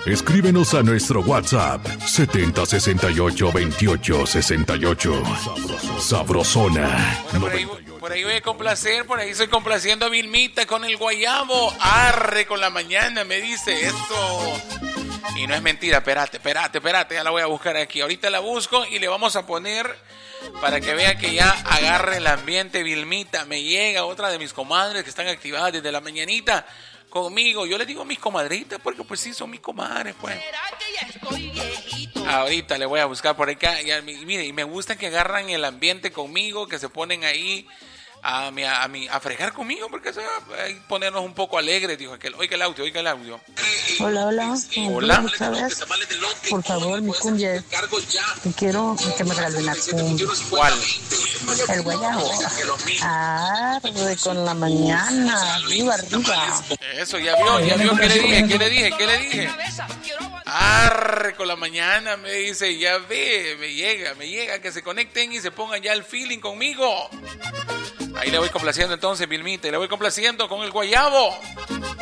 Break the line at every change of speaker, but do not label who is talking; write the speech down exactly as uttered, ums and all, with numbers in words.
Escríbenos a nuestro WhatsApp setenta sesenta y ocho veintiocho sesenta y ocho. Sabrosona.
Bueno, por, ahí, por ahí voy a complacer, por ahí estoy complaciendo a Vilmita con el guayabo. Arre con la mañana, me dice esto. Y no es mentira, espérate, espérate, espérate, ya la voy a buscar aquí. Ahorita la busco y le vamos a poner para que vea que ya agarre el ambiente. Vilmita, me llega otra de mis comadres que están activadas desde la mañanita conmigo. Yo les digo mis comadritas porque pues sí, son mis comadres, pues. Ahorita le voy a buscar por acá. Y, mire, y me gusta que agarran el ambiente conmigo, que se ponen ahí a, mi, a, mi, a fregar conmigo, porque eso va a ponernos un poco alegres, dijo aquel. Oiga el audio, oiga el audio.
Hola, hola.
Hola.
¿Sabes? Por favor, mi cumbia. Te quiero que me regalen la cumbia.
¿Cuál?
El guayabo. Arre con la mañana. Arriba, arriba.
Eso, ya vio, ya vio. ¿Qué le dije? ¿Qué le dije? ¿Qué le dije? Arre con la mañana, me dice, ya ve, me llega, me llega, que se conecten y se pongan ya el feeling conmigo. Ahí le voy complaciendo entonces, Vilmita, y le voy complaciendo con el guayabo.